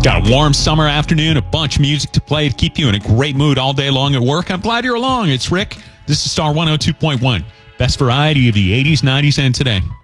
Got a warm summer afternoon, a bunch of music to play to keep you in a great mood all day long at work. I'm glad you're along. It's Rick. This is Star 102.1. Best variety of the 80s, 90s, and today.